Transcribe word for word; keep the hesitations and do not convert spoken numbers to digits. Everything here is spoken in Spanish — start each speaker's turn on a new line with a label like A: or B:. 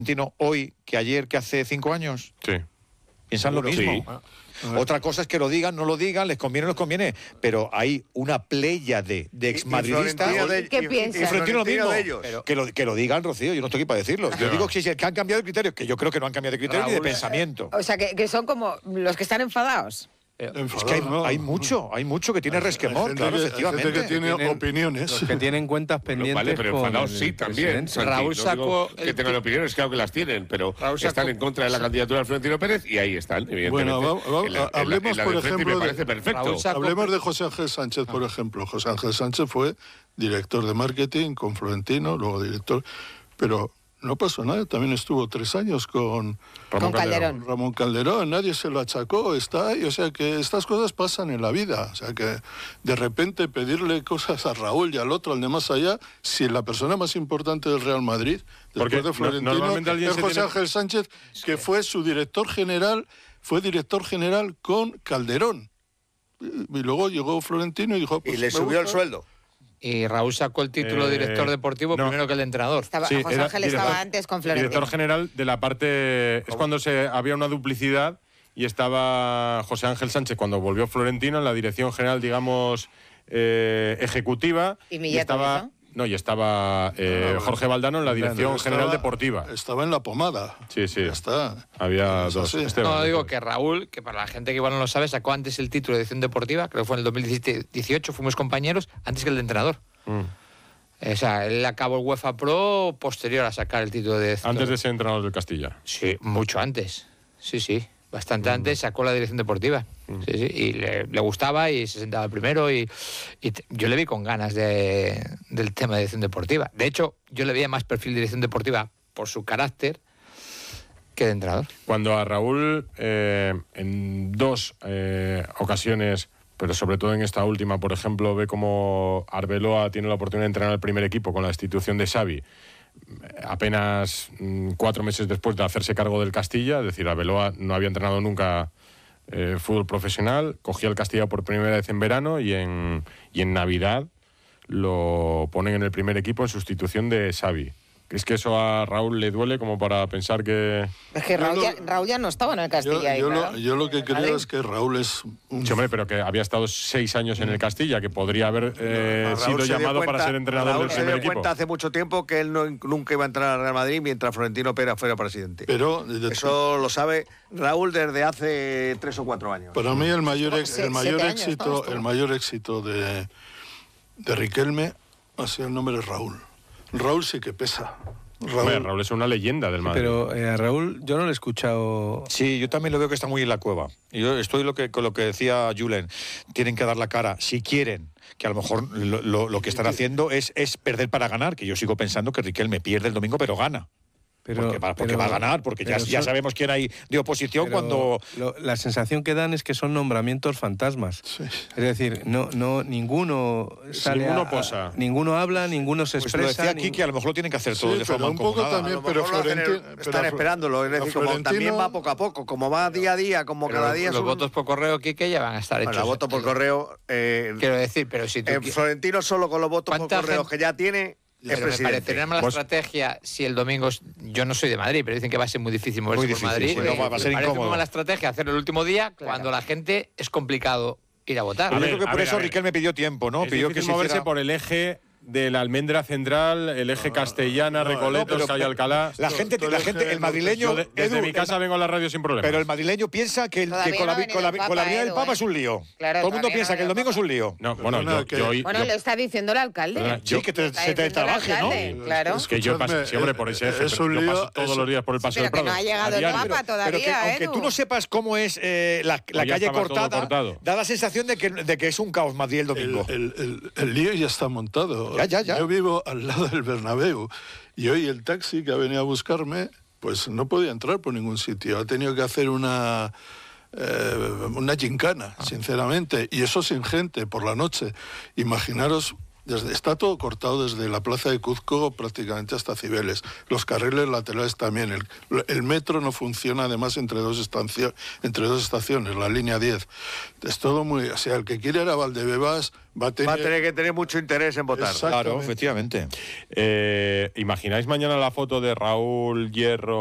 A: Florentino hoy que ayer, que hace cinco años?
B: Sí.
A: ¿Piensan lo mismo?
B: Sí.
A: Otra cosa es que lo digan, no lo digan, les conviene o no les conviene, pero hay una pléyade de exmadridistas.
C: ¿Qué piensan?
A: Y Florentino lo mismo.
C: De ellos.
A: Pero que, lo, que lo digan, Rocío, yo no estoy aquí para decirlo. Yo
B: No.
A: digo que, que han cambiado de criterio, que yo creo que no han cambiado de criterio
D: Raúl,
A: ni de pensamiento.
C: O sea, que, que son como los que están enfadados.
A: Es que hay, hay mucho, hay mucho que tiene resquemor, claro,
E: que,
A: efectivamente.
E: Hay gente que tiene
D: tienen-
E: opiniones.
D: Los que tienen cuentas pendientes.
B: Vale, pero
D: con
B: enfadados
D: el
B: sí también.
D: presidente.
B: Santi.
F: Raúl
B: No
F: sacó
B: digo que
F: el
B: tengan
F: ti-
B: opiniones, claro que las tienen, pero
F: Raúl
B: están
F: sacó-
B: en contra de la candidatura de Florentino Pérez y ahí están, evidentemente.
E: Bueno, va- va-
B: En la- en la-
E: hablemos,
B: en la
E: por
B: de frente
E: ejemplo,
B: me
E: de-
B: parece perfecto.
F: Raúl sacó-
E: Hablemos de José Ángel Sánchez, por ejemplo. José Ángel Sánchez fue director de marketing con Florentino, luego director, pero no pasó nada. También estuvo tres años con
C: Con Calderón.
E: Ramón Calderón, nadie se lo achacó, está ahí. O sea que estas cosas pasan en la vida. O sea que de repente pedirle cosas a Raúl y al otro, al de más allá, si la persona más importante del Real Madrid,
B: Porque
E: después de
B: no-
E: Florentino,
B: normalmente alguien
E: es
B: se
E: José
B: tiene-
E: Ángel Sánchez, que fue su director general, fue director general con Calderón. Y y luego llegó Florentino y dijo...
G: Y
E: pues,
G: le
E: me
G: subió el
E: gusta.
G: sueldo.
F: Y Raúl sacó el título de
B: Eh,
F: director deportivo
B: no.
F: primero que el de entrenador.
C: Estaba,
B: Sí,
C: José
B: era
C: Ángel
B: director-
C: estaba antes con Florentino.
B: Director general de la parte... Es cuando se había una duplicidad y estaba José Ángel Sánchez cuando volvió Florentino en la dirección general, digamos, eh, ejecutiva.
C: Y Millet
B: estaba...
C: también,
B: No, y estaba eh, Jorge Valdano en la dirección
E: Estaba-
B: general deportiva.
E: Estaba en la pomada.
B: Sí, sí.
E: Ya está.
B: Había
E: Eso
B: dos.
E: sí.
B: Esteban,
F: No, digo que Raúl, que para la gente que igual no lo sabe, sacó antes el título de dirección deportiva, creo que fue en el dos mil dieciocho, fuimos compañeros, antes que el de entrenador.
B: Mm.
F: O sea, él acabó el UEFA Pro posterior a sacar el título de dirección.
B: Antes de ser entrenador del Castilla.
F: Sí, mucho antes. Sí, sí. Bastante antes sacó la dirección deportiva. Sí, sí. Y le, le gustaba y se sentaba primero. Y, y te- yo le vi con ganas de, del tema de dirección deportiva. De hecho, yo le veía más perfil de dirección deportiva por su carácter que de entrenador.
B: Cuando a Raúl, eh, en dos eh, ocasiones, pero sobre todo en esta última, por ejemplo, ve como Arbeloa tiene la oportunidad de entrenar al primer equipo con la destitución de Xavi, apenas mm, cuatro meses después de hacerse cargo del Castilla, es decir, Arbeloa no había entrenado nunca eh, fútbol profesional, cogió el Castilla por primera vez en verano y en, y en Navidad lo ponen en el primer equipo en sustitución de Xavi. ¿Es que eso a Raúl le duele como para pensar que...?
C: Es que Raúl,
E: Yo
C: ya,
E: lo-
C: Raúl ya no estaba en el
E: Yo,
C: Castilla. ahí,
E: yo
C: claro.
E: lo, yo lo que creo
C: Vale.
E: es que Raúl es un...
B: Sí, hombre, pero que había estado seis años en el Castilla, que podría haber eh,
G: Raúl
B: sido
G: se dio
B: llamado
G: cuenta-
B: para ser entrenador
G: Raúl
B: del
G: se
B: primer
G: dio
B: equipo.
G: cuenta hace mucho tiempo que él no- nunca iba a entrar al Real Madrid mientras Florentino Pérez fuera presidente.
E: Pero de-
G: Eso lo sabe Raúl desde hace tres o cuatro años.
E: para mí el mayor, ex-
C: Se-
E: el mayor
C: siete años,
E: éxito,
C: ¿no? Estuvo.
E: el mayor éxito de, de Riquelme ha sido el nombre de Raúl. Raúl sí que pesa. Raúl,
B: Hombre, Raúl es una leyenda del Madrid.
D: Pero eh, a Raúl yo no le he escuchado.
A: Sí, yo también lo veo que está muy en la cueva. Y yo estoy lo que, con lo que decía Julen. Tienen que dar la cara, si quieren, que a lo mejor lo, lo- lo que están haciendo es, es perder para ganar, que yo sigo pensando que Riquelme pierde el domingo, pero gana.
D: Pero,
A: porque va, porque
D: pero-
A: va a ganar, porque ya,
D: pero
A: ya
D: son-
A: sabemos quién hay de oposición
D: pero
A: cuando...
D: lo- la sensación que dan es que son nombramientos fantasmas.
E: Sí.
D: Es decir, no, no, ninguno sale
B: ninguno
D: a- a-
B: posa.
D: ninguno habla, ninguno se
A: Pues lo
D: expresa.
A: decía aquí
D: ni-
A: que a lo mejor lo tienen que hacer todo
E: Sí,
A: de
E: pero
A: forma
E: un poco
A: mancomunada.
E: también,
G: A lo
E: pero
G: mejor lo hacen-
E: Florentino- pero
G: están
E: a-
G: esperándolo, es
E: a
G: decir, como
E: Florentino-
G: también va poco a poco, como va día a día, como
F: Pero
G: cada día...
F: los
G: son-
F: votos por correo, Quique, ya van a estar
G: Bueno,
F: hechos.
G: la voto por correo... eh,
F: Quiero decir, pero si tú...
G: eh, Florentino solo con los votos por
F: ¿Cuánta
G: correo
F: gente-
G: que ya tiene es
F: Pero me
G: presidente.
F: parecería mala
B: Pues-
F: estrategia si el domingo... es- Yo no soy de Madrid, pero dicen que va a ser muy difícil moverse
A: Muy
F: por
A: difícil,
F: Madrid.
A: sí, no, va- va a
F: Me
A: ser
F: parece
A: incómodo.
F: muy mala estrategia hacerlo el último día cuando la gente es complicado ir a votar.
B: A
A: Yo
B: ver,
A: creo que
B: a
A: por
B: ver,
A: eso
B: a ver.
A: Riquelme pidió tiempo, ¿no?
B: Es
A: Pidió
B: difícil
A: que se
B: moverse
A: hiciera...
B: por el eje de la almendra central, el eje castellana, Recoletos,
A: pero-
B: Calle Alcalá.
A: La gente,
E: todo
A: la
E: el
A: gente,
E: eje
A: el madrileño...
B: Yo de- desde
A: Edu,
B: mi casa vengo a la radio sin problema.
A: Pero el madrileño piensa que, el- que
C: Todavía
A: con, la,
C: no ha
A: con, la,
C: venido el
A: con la
C: Papa,
A: venida del
C: Edu,
A: Papa
C: ¿eh?
A: es un lío.
C: Claro,
A: Todo el mundo
C: todavía
A: piensa
C: no
A: que el
C: ha
A: domingo es un
C: venido
A: lío.
B: No, bueno,
E: Perdona,
B: yo,
E: que-
B: yo, hoy-
C: Bueno,
B: yo-
C: lo está diciendo el alcalde.
B: Perdona,
A: Sí, que te-
C: Está
A: se te
C: diciendo el
A: trabaje, ¿no?
C: alcalde, Claro.
B: es que yo paso,
E: Escuchadme,
B: sí, hombre, por ese eje,
E: es
B: pero
E: un
B: yo
E: lío,
B: paso todos
E: es-
B: los días por el Paseo
C: Pero
B: del
C: que no
B: Prado.
C: ha llegado
B: a
C: el
B: diario.
C: Papa
A: Pero
C: todavía,
A: que, aunque
C: Edu.
A: tú no sepas cómo es eh, la, la
B: Hoy ya
A: calle
B: estaba todo
A: cortada,
B: cortado.
A: da la sensación de que, de que es un caos Madrid el
E: El,
A: domingo.
E: el- el- el lío ya está montado.
A: Ya, ya, ya.
E: Yo vivo al lado del Bernabéu y hoy el taxi que ha venido a buscarme pues no podía entrar por ningún sitio. Ha tenido que hacer una... eh, una gincana, sinceramente, y eso sin gente por la noche. Imaginaros Desde, está todo cortado desde la plaza de Cuzco prácticamente hasta Cibeles. Los carriles laterales también. El, el metro no funciona además entre dos, estancio, entre dos estaciones, la línea diez. Es todo muy... O sea, el que quiere ir a Valdebebas va a tener...
G: Va a tener que tener mucho interés en votar.
E: Exactamente.
A: Claro, efectivamente.
B: Eh, ¿Imagináis mañana la foto de Raúl Hierro